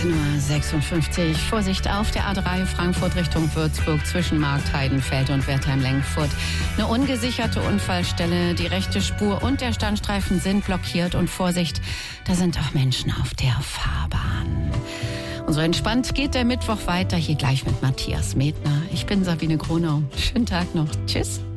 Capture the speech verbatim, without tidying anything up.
achtzehn Uhr sechsundfünfzig. Vorsicht auf der A drei Frankfurt Richtung Würzburg zwischen Markt, Heidenfeld und Wertheim-Lengfurt. Eine ungesicherte Unfallstelle. Die rechte Spur und der Standstreifen sind blockiert. Und Vorsicht, da sind auch Menschen auf der Fahrbahn. Und so entspannt geht der Mittwoch weiter. Hier gleich mit Matthias Medner. Ich bin Sabine Gronau. Schönen Tag noch. Tschüss.